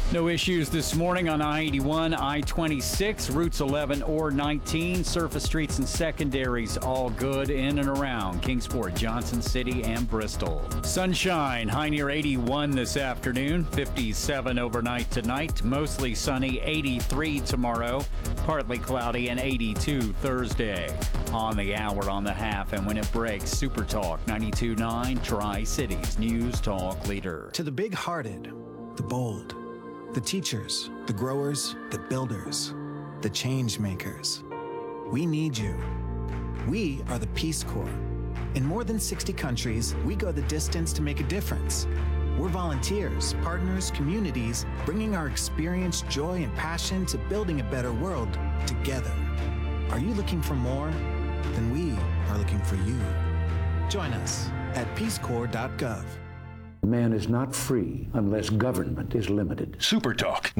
No issues this morning on I-81, I-26, routes 11 or 19, surface streets and secondaries all good in and around Kingsport, Johnson City, and Bristol. Sunshine, high near 81 this afternoon, 57 overnight tonight, mostly sunny, 83 tomorrow, partly cloudy, and 82 Thursday. On the hour, on the half, and when it breaks, Super Talk 92.9 Tri-Cities News Talk leader. To the big-hearted, the bold, the teachers, the growers, the builders, the change makers. We need you. We are the Peace Corps. In more than 60 countries, we go the distance to make a difference. We're volunteers, partners, communities, bringing our experience, joy, and passion to building a better world together. Are you looking for more? Then we are looking for you. Join us at peacecorps.gov. Man is not free unless government is limited. Super Talk